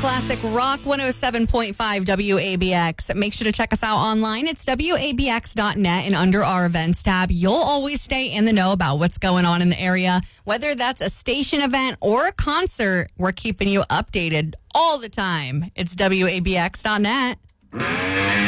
Classic Rock 107.5 WABX. Make sure to check us out online. It's WABX.net, and under our events tab, you'll always stay in the know about what's going on in the area. Whether that's a station event or a concert, we're keeping you updated all the time. It's WABX.net.